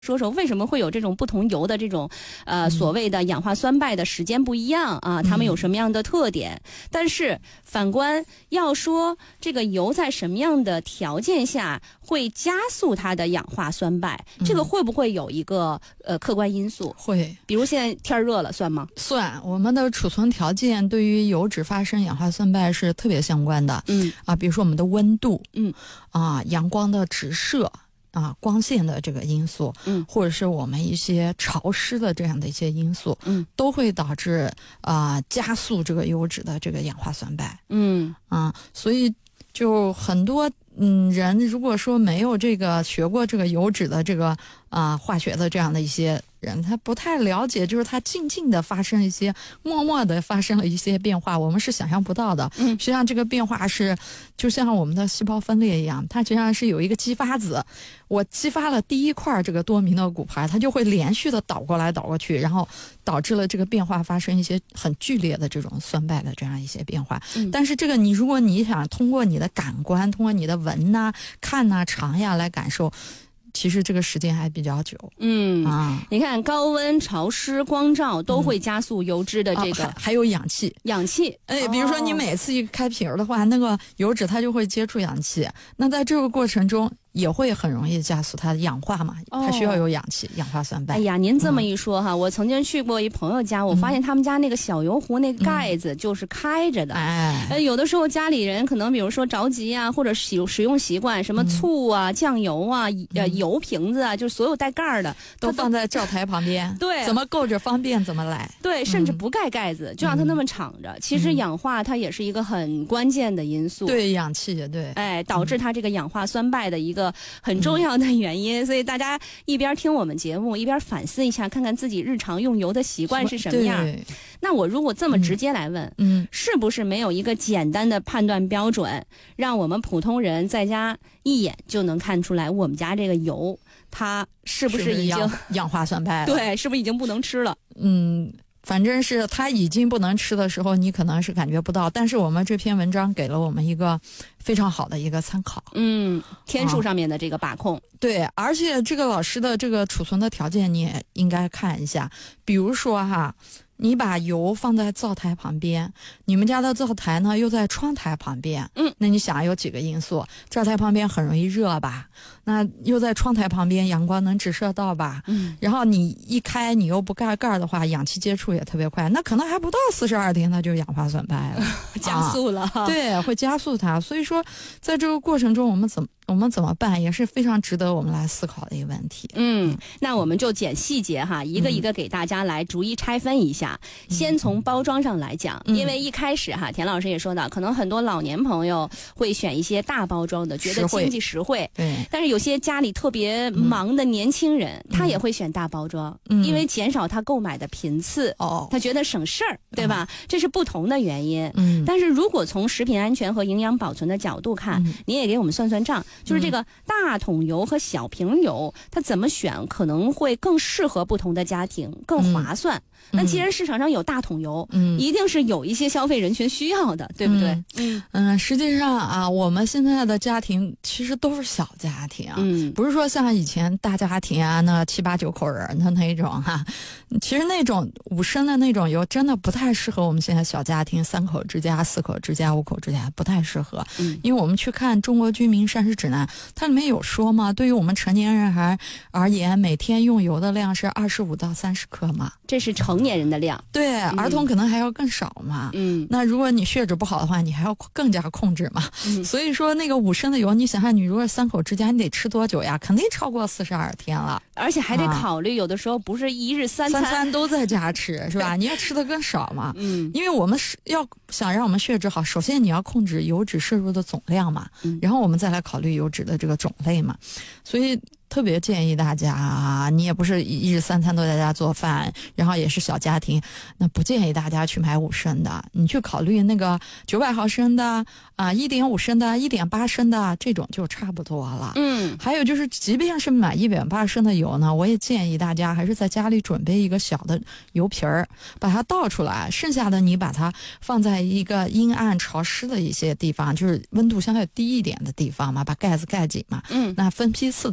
说说为什么会有这种不同油的这种所谓的氧化酸败的时间不一样啊？它们有什么样的特点？但是反观要说这个油在什么样的条件下会加速它的氧化酸败，这个会不会有一个客观因素？ 会， 比如现在天热了，算吗？ 算，我们的储存条件对于油脂发生氧化酸败是特别相关的。比如说我们的温度，阳光的直射。光线的这个因素，或者是我们一些潮湿的这样的一些因素，都会导致加速这个油脂的这个氧化酸败。所以就很多人如果说没有这个学过这个油脂的这个化学的这样的一些人，他不太了解，就是他静静的发生一些，默默的发生了一些变化，我们是想象不到的。实际上这个变化是就像我们的细胞分裂一样，它实际上是有一个激发子，我激发了第一块这个多米诺骨牌，它就会连续的倒过来倒过去，然后导致了这个变化发生一些很剧烈的这种酸败的这样一些变化。但是这个如果你想通过你的感官，通过你的闻呐、看呐、尝呀来感受，其实这个时间还比较久。 你看高温、潮湿、光照都会加速油脂的这个， 还有氧气。比如说你每次一开瓶的话，那个油脂它就会接触氧气，那在这个过程中也会很容易加速它的氧化嘛，它需要有氧气，氧化酸败。 哎呀，您这么一说哈，我曾经去过一朋友家，我发现他们家那个小油壶那个盖子就是开着的。有的时候家里人可能比如说着急啊，或者使用习惯，什么醋啊、酱油啊、油瓶子啊，就是所有带盖的都放在灶台旁边。 对， 怎么够着方便怎么来。 对，甚至不盖盖子，就让它那么敞着。其实氧化它也是一个很关键的因素。 对，氧气也对。 导致它这个氧化酸败的一个很重要的原因。所以大家一边听我们节目，一边反思一下，看看自己日常用油的习惯是什么样。那我如果这么直接来问，是不是没有一个简单的判断标准，让我们普通人在家一眼就能看出来我们家这个油它是不是已经氧化酸败了？ 对，是不是已经不能吃了？ 反正是它已经不能吃的时候，你可能是感觉不到，但是我们这篇文章给了我们一个非常好的一个参考。 天数上面的这个把控。 对，而且这个老师的这个储存的条件你也应该看一下，比如说你把油放在灶台旁边，你们家的灶台呢又在窗台旁边，那你想有几个因素？灶台旁边很容易热吧，那又在窗台旁边，阳光能直射到吧，然后你一开你又不盖盖的话，氧气接触也特别快，那可能还不到42天它就氧化酸败了， 加速了。 对，会加速它。所以说在这个过程中我们怎么办也是非常值得我们来思考的一个问题。 那我们就捡细节一个一个给大家来逐一拆分一下。先从包装上来讲，因为一开始田老师也说到，可能很多老年朋友会选一些大包装的，觉得经济实惠。 对。 但是有些家里特别忙的年轻人，他也会选大包装，因为减少他购买的频次。他觉得省事儿，对吧？这是不同的原因。但是如果从食品安全和营养保存的角度看，你也给我们算算账，就是这个大桶油和小瓶油，它怎么选可能会更适合不同的家庭，更划算。那既然市场上有大桶油，一定是有一些消费人群需要的，对不对？ 实际上我们现在的家庭其实都是小家庭，不是说像以前大家庭那7、8、9口人的那种其实那种5升的那种油真的不太适合我们现在小家庭，3口之家、4口之家、5口之家不太适合。因为我们去看《中国居民膳食指南》，它里面有说嘛，对于我们成年人而言，每天用油的量是25到30克嘛， 这是成年人的量。 对，儿童可能还要更少嘛。那如果你血脂不好的话，你还要更加控制嘛。所以说那个5升的油，你想想，你如果3口之家，你得吃多久呀？肯定超过42天了， 而且还得考虑，有的时候不是一日三餐都在家吃，是吧？你要吃的更少嘛。因为我们要想让我们血脂好，首先你要控制油脂摄入的总量嘛，然后我们再来考虑油脂的这个种类嘛。所以特别建议大家你也不是一日3餐都在家做饭，然后也是小家庭，那不建议大家去买5升的，你去考虑那个900毫升的1.5升的、1.8升的，这种就差不多了。还有就是即便是买1.8升的油呢，我也建议大家还是在家里准备一个小的油瓶儿，把它倒出来，剩下的你把它放在一个阴暗潮湿的一些地方，就是温度相对低一点的地方嘛，把盖子盖紧嘛。那分批次的来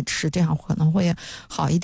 吃，这样可能会好一点。